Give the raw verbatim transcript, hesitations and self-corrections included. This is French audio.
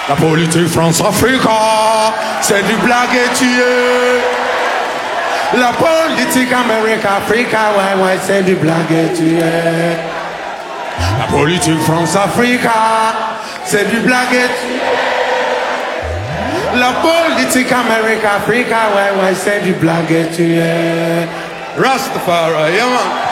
La politique France-Africa, c'est du blague et tuer. La politique Amérique-Africa, ouais, ouais, c'est du blague et tuer. La politique France-Africa, c'est du blague et tuer. La politique Amérique-Africa, ouais, ouais, c'est du blague et tuer. Rastafari, yeah, man.